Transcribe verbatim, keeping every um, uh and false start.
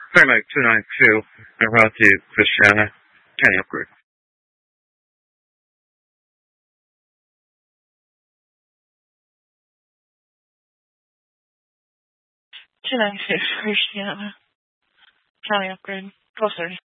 Fairlight two nine two, en route to Christiana. County upgrade. two ninety-six, Christiana. County upgrade. twelve thirty.